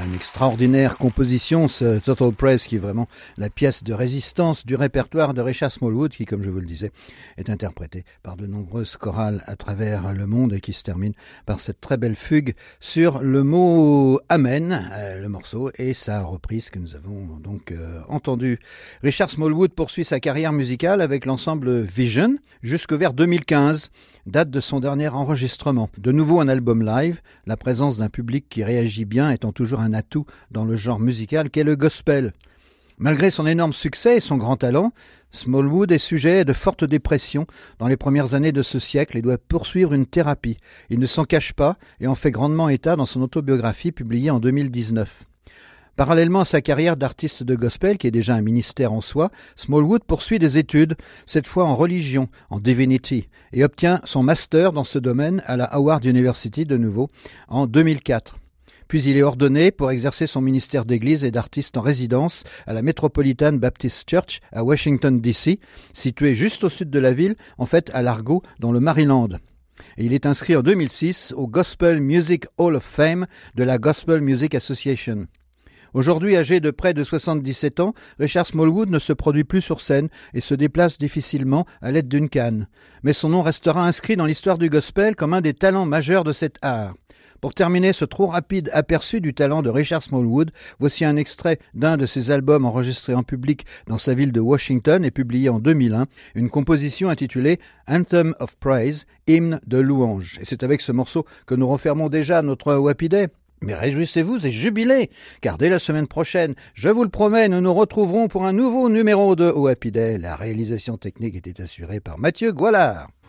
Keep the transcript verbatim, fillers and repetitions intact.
une extraordinaire composition, ce Total Praise, qui est vraiment la pièce de résistance du répertoire de Richard Smallwood, qui, comme je vous le disais, est interprété par de nombreuses chorales à travers le monde et qui se termine par cette très belle fugue sur le mot Amen, euh, le morceau, et sa reprise que nous avons donc euh, entendue. Richard Smallwood poursuit sa carrière musicale avec l'ensemble Vision jusqu'au vers deux mille quinze, date de son dernier enregistrement. De nouveau un album live, la présence d'un public qui réagit bien étant toujours un atout dans le genre musical qu'est le gospel. Malgré son énorme succès et son grand talent, Smallwood est sujet à de fortes dépressions dans les premières années de ce siècle et doit poursuivre une thérapie. Il ne s'en cache pas et en fait grandement état dans son autobiographie publiée en deux mille dix-neuf. Parallèlement à sa carrière d'artiste de gospel, qui est déjà un ministère en soi, Smallwood poursuit des études, cette fois en religion, en divinity, et obtient son master dans ce domaine à la Howard University de nouveau en deux mille quatre. Puis il est ordonné pour exercer son ministère d'église et d'artiste en résidence à la Metropolitan Baptist Church à Washington D C, située juste au sud de la ville, en fait à Largo, dans le Maryland. Et il est inscrit en deux mille six au Gospel Music Hall of Fame de la Gospel Music Association. Aujourd'hui âgé de près de soixante-dix-sept ans, Richard Smallwood ne se produit plus sur scène et se déplace difficilement à l'aide d'une canne. Mais son nom restera inscrit dans l'histoire du gospel comme un des talents majeurs de cet art. Pour terminer ce trop rapide aperçu du talent de Richard Smallwood, voici un extrait d'un de ses albums enregistrés en public dans sa ville de Washington et publié en deux mille un, une composition intitulée Anthem of Praise, hymne de louange. Et c'est avec ce morceau que nous refermons déjà notre Happy Day. Mais réjouissez-vous et jubilez, car dès la semaine prochaine, je vous le promets, nous nous retrouverons pour un nouveau numéro de Happy Day. La réalisation technique était assurée par Mathieu Goualard.